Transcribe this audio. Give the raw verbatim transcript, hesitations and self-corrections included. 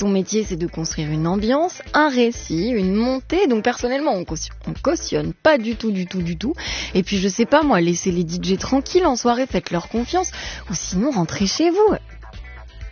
son métier, c'est de construire une ambiance, un récit, une montée. Donc personnellement, on cautionne, on cautionne pas du tout, du tout, du tout. Et puis je sais pas moi, laissez les D J tranquilles en soirée, faites leur confiance. Ou sinon, rentrez chez vous.